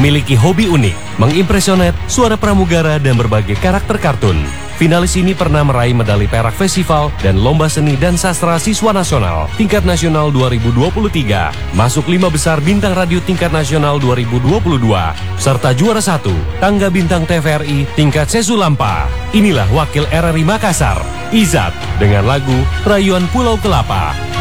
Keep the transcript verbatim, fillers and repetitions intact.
Memiliki hobi unik, mengimpresionet, suara pramugara, dan berbagai karakter kartun. Finalis ini pernah meraih medali perak festival dan lomba seni dan sastra siswa nasional tingkat nasional dua ribu dua puluh tiga, masuk lima besar bintang radio tingkat nasional dua ribu dua puluh dua, serta juara satu tangga bintang T V R I tingkat Sesulampa. Inilah wakil R R I Makassar, Izat, dengan lagu Rayuan Pulau Kelapa.